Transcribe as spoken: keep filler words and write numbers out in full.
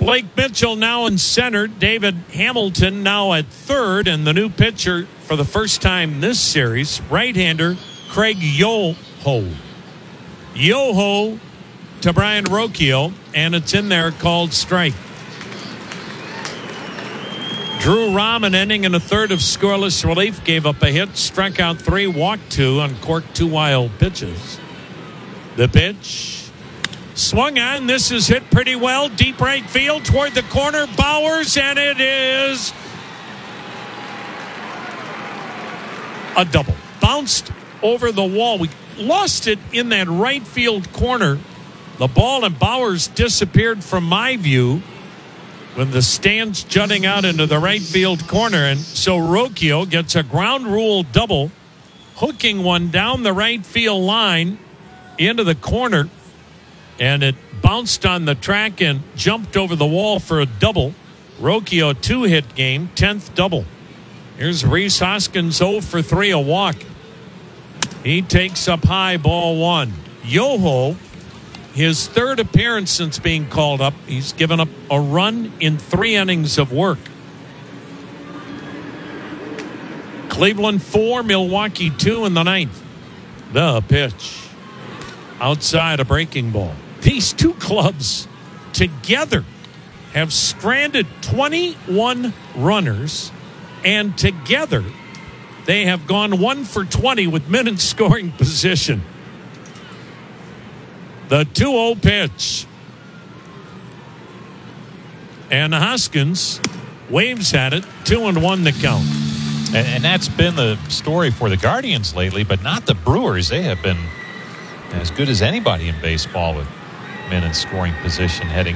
Blake Mitchell now in center. David Hamilton now at third. And the new pitcher for the first time this series, right-hander Craig Yoho. Yoho to Brian Rocchio, and it's in there called strike. Drew Rahman, ending in a third of scoreless relief, gave up a hit, struck out three, walked two, uncorked two wild pitches. The pitch swung on. This is hit pretty well. Deep right field toward the corner. Bowers, and it is a double. Bounced over the wall. We lost it in that right field corner. The ball and Bowers disappeared from my view when the stands jutting out into the right field corner. And so Rocchio gets a ground rule double, hooking one down the right field line into the corner. And it bounced on the track and jumped over the wall for a double. Rocchio two-hit game, tenth double. Here's Rhys Hoskins, oh for three, a walk. He takes up high, ball one. Yoho, his third appearance since being called up. He's given up a run in three innings of work. Cleveland four, Milwaukee two in the ninth. The pitch. Outside, a breaking ball. These two clubs together have stranded twenty-one runners, and together they have gone one for twenty with men in scoring position. The two oh pitch. And Hoskins waves at it, two and one to count. And, and that's been the story for the Guardians lately, but not the Brewers. They have been as good as anybody in baseball with men in scoring position heading